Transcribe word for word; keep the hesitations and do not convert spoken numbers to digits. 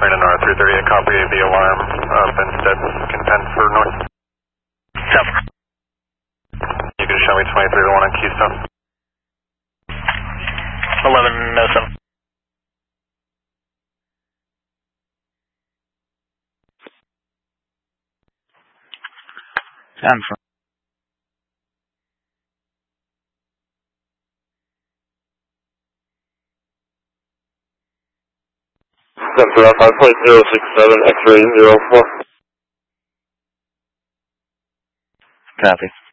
Brandon R three thirty-eight, copy the alarm. Uh, Benstead can ten for north. seven. You can show me twenty-three to one on Keystone. eleven oh seven. ten for. ten for Alpha, point zero six seven, X-ray zero four. Copy.